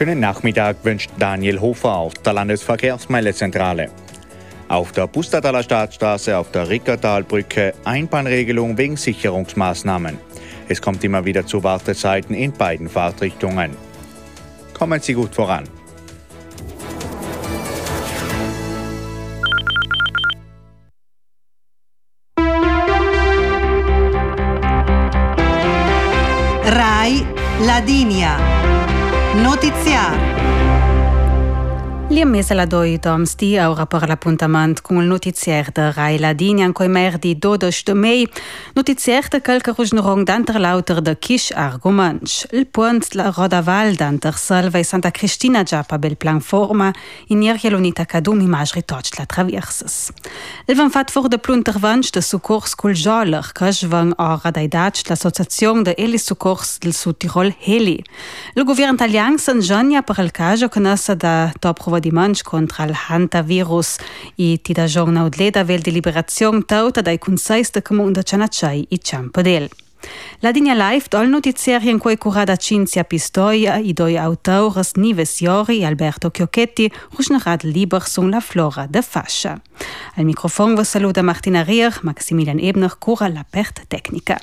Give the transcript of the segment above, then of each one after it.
Schönen Nachmittag wünscht Daniel Hofer aus der Landesverkehrsmeilezentrale. Auf der Pustertaler Staatsstraße auf der Rickertalbrücke Einbahnregelung wegen Sicherungsmaßnahmen. Es kommt immer wieder zu Wartezeiten in beiden Fahrtrichtungen. Kommen Sie gut voran. RAI Ladinia. Notiziar. Li mese la doi domsti ora per l'appuntamento con il notizier de RAI Ladinia in coi merdi 12 de mei. Notizier de calca rusnerong d'anter lauter de Kisch arguments. Il punt la Rodaval d'anter Salva e Santa Cristina già pa bel plan forma in ieri l'unità cadum imagri toch la traversas. Il van fat for de pluntervanch de succors cul joller che van ora dai datch l'associazione de Heli Succors del Sud Tirol Heli. Il governo italiano s'ingegna per il caso che nassa da top di manch contra il hantavirus e ti da giorno odleda vel deliberazione tauta dai consei de comune de Cianacciai e Ciampadel. La Dinia Live dal notiziario in cui curada Cinzia Pistoia i doi autores Nives Iori e Alberto Chiocchetti rusnerat liber sun la flora de fascia. Al microfono vi saluta Martina Rier, Maximilian Ebner cura la pert tecnica.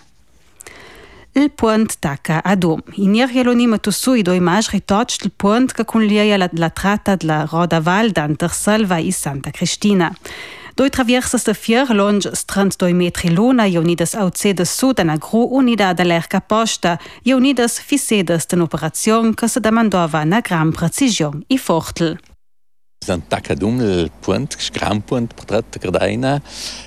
Il punt tacca ad in ieri l'onima tu su i due magri touch il punt che con lia la tratta della Rodaval d'anter Salva e Santa Cristina. Doi traversas de fier longe 32 metri luna e unidas aucedes sud ana gru unida da l'erca posta e unidas fisedes d'un'operazione che se demandava una gran precisione e fortel. Tacadum il punt, gran punt portrat Gardaina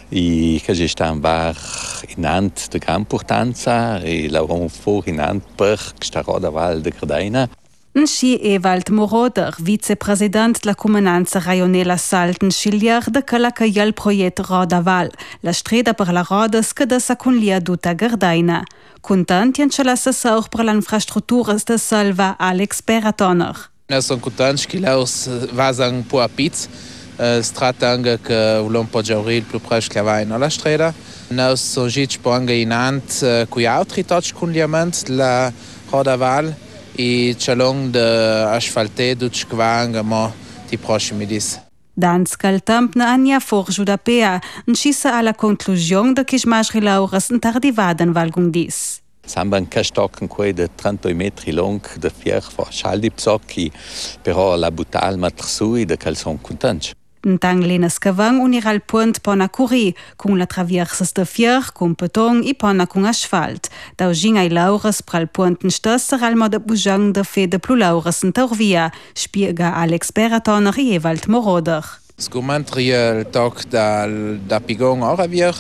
e che sta var inant de gran importanza e lauron for inant per sta Rodaval de Gardaina. Schi Ewald Moroder, vicepresident della Comunanza Raionella Salten-Schilier de quella che è il progetto Rodaval, la strada per la Rodas che da sa con lia duta Gardaina. Contanti anche la saur per l'infrastruttura de Salva Alex Peratoner. Nós somos contentes que eles vazam por a pizza. Se trata de que o lombo pode abrir pelo preço que vai na estrada. Nós somos gente para inant que há autorizados com liamento da Rodaval e chalong de asfalté do que vão a ti próximo disso. Danskal temp na ania forju da PA, ncisa alla conclusione de que os mais relauras tardivaden valgung dis. Samban castocken quei de 32 metri long de fier for schaldipsocchi, però la butal matrsui de calzon contents. Ntang lenas cavang unira al punt pona curi, con la traversas de fier, con beton e pona con asfalt. Daugin ai laures pral punt nstösser al mod bujang de fe de plu laures en taurvia, spiega Alex Peratoner e Ewald Moroder. Scumentria il toc da pigong ora vier,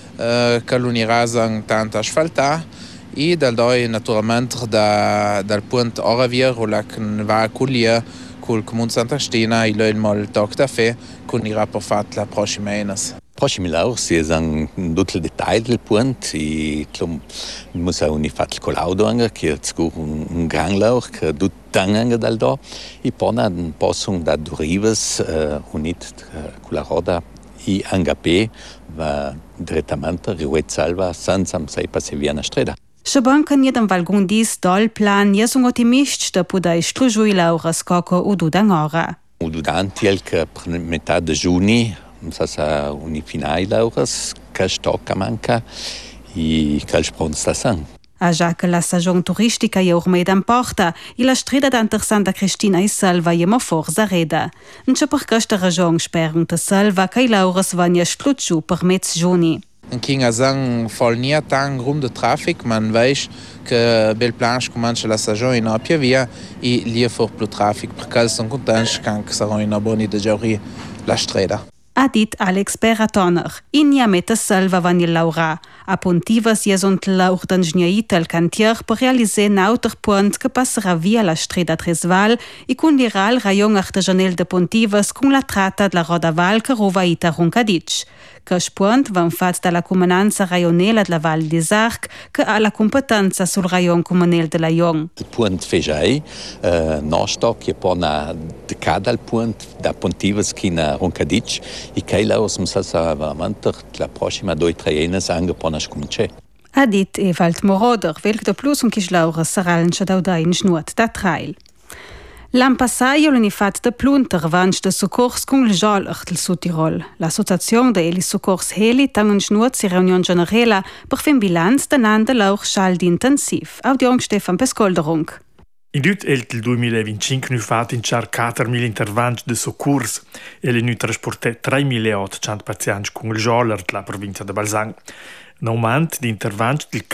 che l'unirà tant asfaltà, e dal doi naturalmente dal punt Oravir o la che va a Culia col Comune Santa Cristina e il mal toc da fe con i rapporti la prossima enas. Prossimi laur si san tutto il dettaglio del punt e muss a unifat colaudo anche che è un gran laur che tutto dal do e pona possono da durives unit con la roda e anche va direttamente riuet salva senza sai passi via na strada. Se banca niedam valgun dis dol plan, ja sunt optimist da pudai strujui lauras coco ududan ora. Ududan tiel che per metà de giugni, sa unifinai lauras, che stocca manca e che spron sta san. A già che la stagione turistica è ormai d'importa e la strada d'anter Santa Cristina e Salva è mo forza reda. Non per questa ragione sperano te Salva che i lauras vanno schlucciu per mezz giugni. In Kinga sang fall nie tang rum de traffic, man weiß que bel planche comanche la stagione in appia via e lia for plu traffic perché son contents che saranno in aboni de giorni la strada. Ha dit Alex Peratoner. Inia mette Salva van il laura. A Pontivas jesont laur d'ingegnerit al cantier per realiser un auter punt che passerà via la strada Tresval e condirà il rayon artesanel de Pontivas con la tratta della Rodaval che rova ita Roncadic. Che punt van fat dalla comunanza raionela della Val des Arcs che ha la competenza sul rayon comunel della Ion. Il punt fejai, nostro che pona de cada il punt da Pontivas china Roncadic e che laus msasa veramente la prossima 2-3 enes angepona scominciare. Ha dit Ewald Moroder, welk de plus un kislaurer saralen schadaudain schnuat da trail. L'anno passato l'hanno fatto da plunter avanti del soccorso con il Joller del Sud Tirol. L'associazione degli soccorsi Heli ha un snuoz in riunione generale per fare un bilancio dell'anno dell'auch scialdi intensiv. Audiong Stefan Pescolderung. In dut il 2025 nu fatto in char 4.000 interventi di soccorso e le nu trasporté 3.800 pazienti con il Joller della provincia di Balzan. Un aumento di interventi del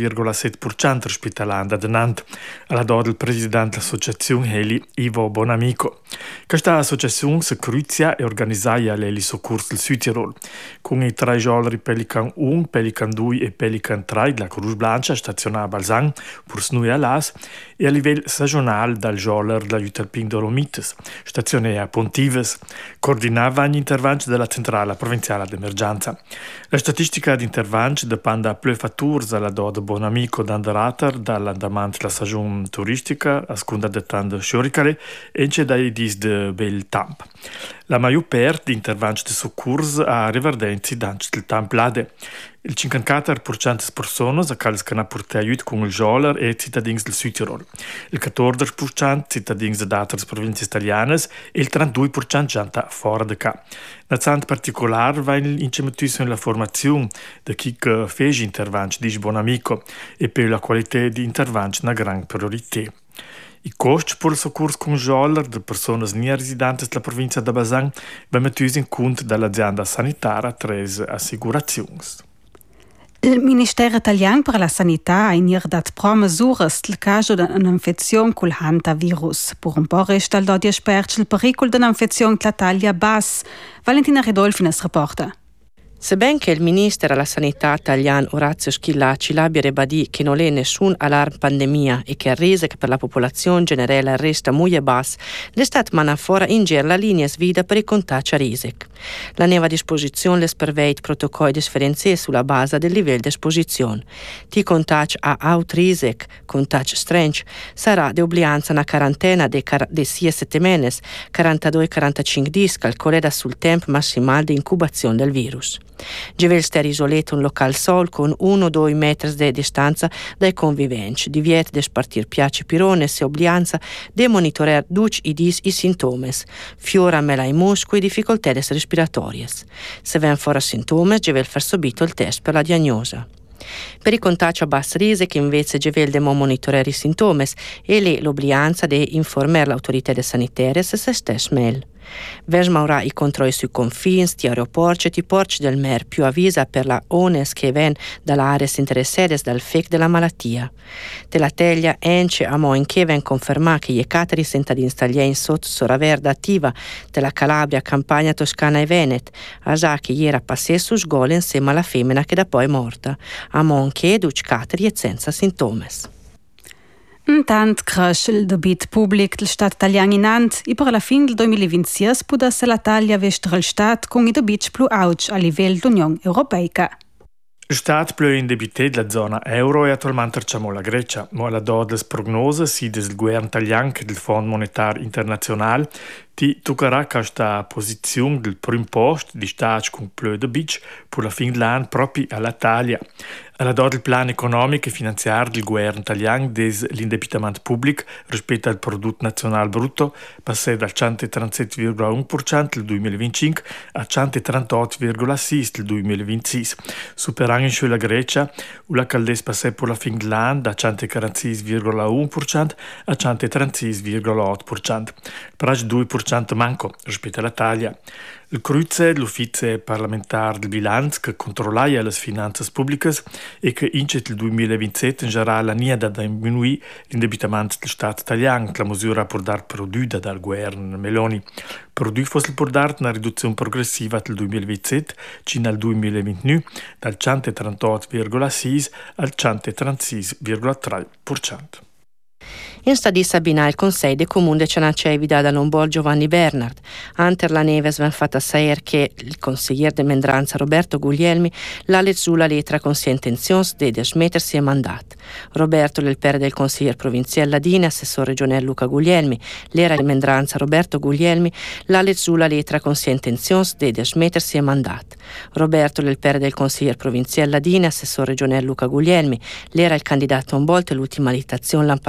4,7% rispetto all'anno di Nantes, alla data del presidente dell'associazione Heli, Ivo Bonamico. Questa associazione si cruzia e organizza gli soccorsi del Sud Tirol, con i 3 giorni Pelican 1, Pelican 2 e Pelican 3 della Cruz Blanca stazionata a Balzan, per Snui Alas, e a livello stagionale dal Joller della Jutalpin Dolomites, stazionata a Pontives, coordinava gli interventi della centrale provinciale d'emergenza. La statistica di interventi dipende da più fattori alla data Bonamico d'andarater, dall'andamento della stagione turistica, a seconda del tempo scioricale e anche dai dis de bel tempo. La maggior parte di interventi di soccorso ha riverdenzi d'anche del tempo lade. Il 54% delle persone che hanno portato aiuto con il Joller è cittadini del Sud Tirol. Il 14% cittadini di altre province italiane e il 32% gente fuori di qua. Nazant particolare va in incimentuazione la formazione di chi fa interventi di Bonamico e per la qualità di interventi una grande priorità. I costi per il soccorso con Joller di persone non residenti della provincia di Balzan vengono messi in conto dall'azienda sanitaria Tres Assicurazioni. Il Ministero italiano per la sanità ha dato pro misure nel caso di un'infezione con il hantavirus. Per un po' resta al di esperti il pericolo di un'infezione con la taglia bassa. Valentina Ridolfi ne rapporta. Sebbene il Ministero della Sanità italiano Orazio Schillaci l'abbia ribadito che non è nessun allarme pandemia e che il rischio per la popolazione generale resta molto basso, l'estate manafora in giro la linea svida per i contagi a rischio. La nuova disposizione les pervede protocolli differenziati sulla base del livello di esposizione. Ti contagi a alto rischio, contagi stretch, sarà di obbliganza una quarantena di 6 settimane, 42-45 giorni, calcolata sul tempo massimale di incubazione del virus. Deve essere isolato un locale sol con 1-2 metri di distanza dai conviventi, divieto di spartire piaci pirone e obbliganza di monitorare i sintomi, fiora mela ai muscoli e difficoltà respiratorie. Se ven fuori sintomi, deve far subito il test per la diagnosi. Per i contagi a basso rischio invece deve monitorare i sintomi e l'obbliganza di informare l'autorità sanitaria se stesso meglio. Vesmaura i controlli sui confini, di aeroporti e ti porti del mer più avvisa per la ONES che ven dalle aree interessate dal FEC della malattia. Della teglia ence a mo in che ven conferma che gli cateri senta di instagliare sotto soraverda attiva della Calabria, Campania, Toscana e Venet, a già che ieri passè su sgole insieme alla femmina che da poi è morta, a mo in che duc cateri e senza sintomi. Intanto cresce il debito pubblico del Stato italiano in Nantes e per la fine del 2026 può essere l'Italia vestere il Stato con i debiti più alti a livello dell'Unione Europea. Il Stato più indebitato della zona euro è attualmente la Grecia, ma alla data delle prognose sia del governo italiano che del Fondo Monetario Internazionale ti toccherà questa posizione del primo posto di Stato con più debiti per la fine dell'anno proprio all'Italia. Alla data del piano economico e finanziario del governo italiano dell'indebitamento pubblico rispetto al prodotto nazionale brutto passa dal 137,1% del 2025 a 138,6% del 2026, superando la Grecia, la caldezza passa per la fine dell'anno da 146,1% a 136,8%, però 2% manco rispetto all'Italia. Il Cruze, l'Ufficio parlamentare del bilancio che controlla le finanze pubbliche e che in il 2027 in generale non da diminuire l'indebitamento del Stato italiano, la misura per dar produtta dal governo Meloni. Produit fosse per dare una riduzione progressiva del 2027 fino al 2029 dal 138,6 al 136,3%. In sta di Sabina il Consiglio dei Comuni di Cianacevi da non bol Giovanni Bernard. Anter la Neves ven fatta saper che il consigliere di Mendranza Roberto Guglielmi l'ha letto la lettera con sia intenzione di dismettersi e mandato. Roberto il pere del consigliere provinciale Ladini, assessore regionale Luca Guglielmi, l'era di Mendranza Roberto Guglielmi l'ha letto la lettera con sia intenzione di dismettersi e mandato. Roberto il pere del consigliere provinciale Ladini, assessore regionale Luca Guglielmi, l'era il candidato a un volte l'ultima litazione